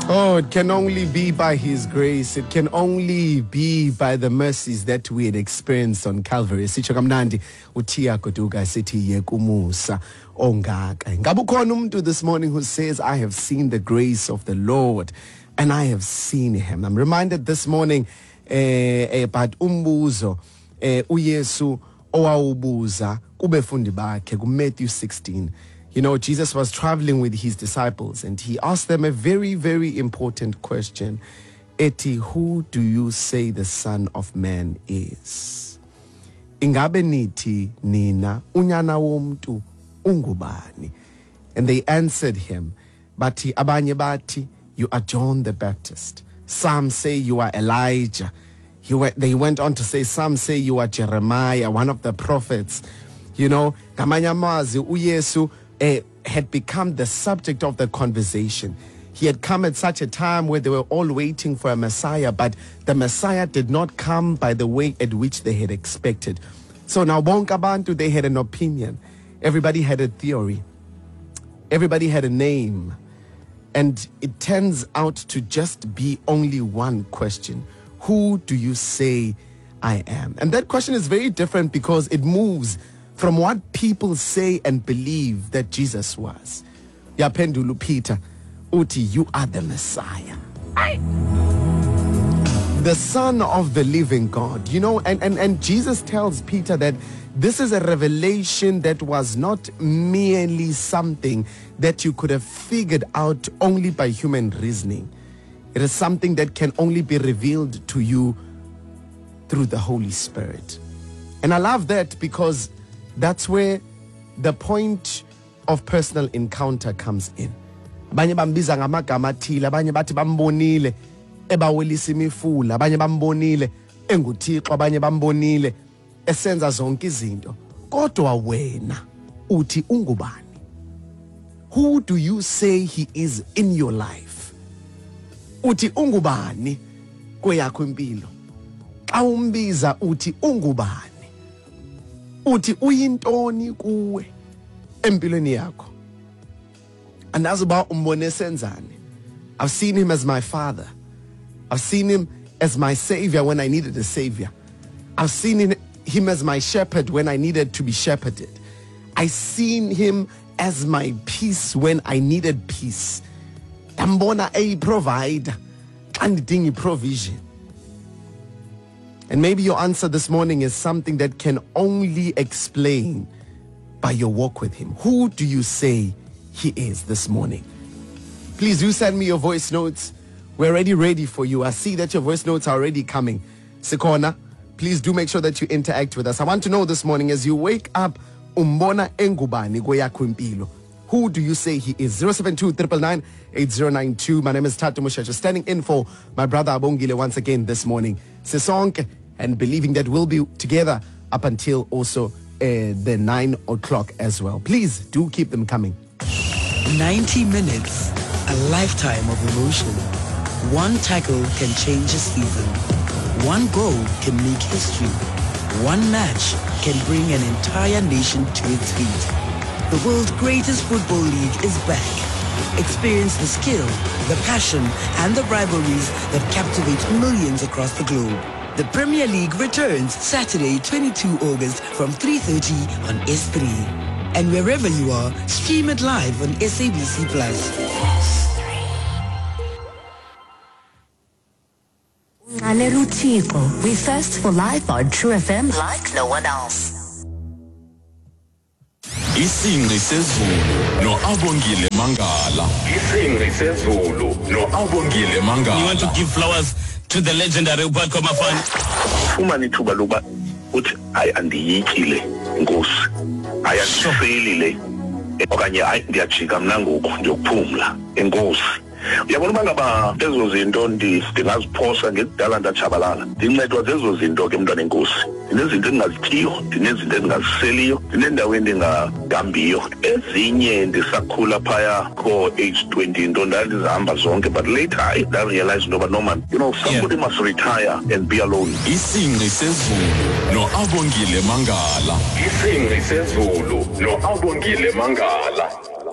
Oh, it can only be by His grace. It can only be by the mercies that we had experienced on Calvary. Sitsho kamnandi uThia Goduka sithi yekumusa ongaka. Ngabe ukhona umuntu this morning who says, I have seen the grace of the Lord and I have seen Him. I'm reminded this morning about umbuzo uYesu owawubuza kubefundi bakhe ku Matthew 16. You know, Jesus was traveling with his disciples and he asked them a very, very important question. Eti, who do you say the Son of Man is? Ingabe nithi nina unyana womntu ungubani? And they answered him, Bati abanye bati, you are John the Baptist. Some say you are Elijah. They went on to say, some say you are Jeremiah, one of the prophets. You know, ngamanye amazwi uYesu had become the subject of the conversation. He had come at such a time where they were all waiting for a Messiah, but the Messiah did not come by the way at which they had expected. So now bonke abantu, they had an opinion. Everybody had a theory. Everybody had a name. And it turns out to just be only one question. Who do you say I am? And that question is very different because it moves from what people say and believe that Jesus was. Yapendulu Peter, uti, you are the Messiah. The Son of the living God. You know, and Jesus tells Peter that this is a revelation that was not merely something that you could have figured out only by human reasoning. It is something that can only be revealed to you through the Holy Spirit. And I love that because that's where the point of personal encounter comes in. Abanye bambiza ngamagama athile, abanye bathi bambonile ebawelisa imifula, abanye bambonile enguThixo, abanye bambonile esenza zonke izinto. Kodwa wena uthi ungubani? Who do you say he is in your life? Uthi ungubani kweyakho impilo? Xa umbiza uthi ungubani? Uthi uyintoni kuwe empilweni yakho? Andazi ba umbone senzani. I've seen him as my father. I've seen him as my savior when I needed a savior. I've seen him as my shepherd when I needed to be shepherded. I've seen him as my peace when I needed peace. Tambona a provider and dingy provision. And maybe your answer this morning is something that can only explain by your walk with him. Who do you say he is this morning? Please do send me your voice notes. We're already ready for you. I see that your voice notes are already coming. Sikona, please do make sure that you interact with us. I want to know this morning as you wake up, umbona engubani kweyakho impilo. Who do you say he is? 072-999-8092. My name is Tatu Mushacho, standing in for my brother Abongile once again this morning. Sisonke, and believing that we'll be together up until also the 9 o'clock as well. Please do keep them coming. 90 minutes, a lifetime of emotion. One tackle can change a season. One goal can make history. One match can bring an entire nation to its feet. The world's greatest football league is back. Experience the skill, the passion, and the rivalries that captivate millions across the globe. The Premier League returns Saturday, 22 August from 3:30 on S3. And wherever you are, stream it live on SABC+. We thirst for life on True FM like no one else. Isingci sezulu no Abongile Mangala. Isingci sezulu no Abongile Mangala. You want to give flowers to the legendary Ubadko Mafani? Ufumana ithuba loba uthi hayi andiyikile Nkosi. Ayasifeyilile okanye hayi ndiyajika mina ngoku ndiyokuphumla Enkosi. Uyabona bangaba ezo zinto ndingaziphosa ngekudala ndatshabalala. Ndincedwa zezo zinto ke mntwana enkosi. Ndinezinto endingazityiyo, ndinezinto endingaziseliyo, ndinendawo endingahambiyo. Ezinye ndisakhula phaya ko age 20 into ndandizihamba zonke, but later I realized no, but no man, you know, somebody must retire and be alone. Isingci sezulu no Abongile Mangala. Isingci sezulu no Abongile Mangala.